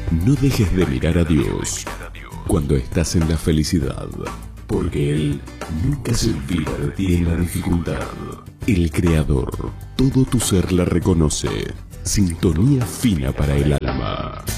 No dejes de mirar a Dios cuando estás en la felicidad, porque Él nunca se olvida de ti en la dificultad. El Creador, todo tu ser la reconoce. Sintonía fina para el alma.